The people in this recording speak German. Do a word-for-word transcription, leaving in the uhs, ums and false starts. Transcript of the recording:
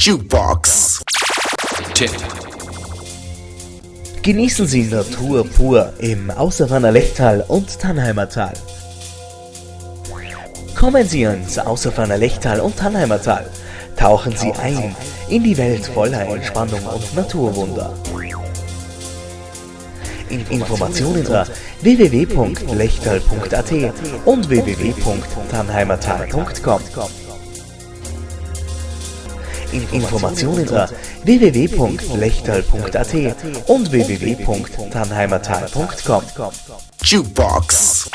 Jukebox Tipp. Genießen Sie Natur pur im Außerfanner Lechtal und Tannheimer Tal. Kommen Sie ins Außerfanner Lechtal und Tannheimer Tal. Tauchen Sie ein in die Welt voller Entspannung und Naturwunder. Informationen unter w w w punkt lechtal punkt a t und w w w punkt tannheimertal punkt com. Informationen unter w w w punkt lechtal punkt a t und w w w punkt tannheimertal punkt com. Jukebox.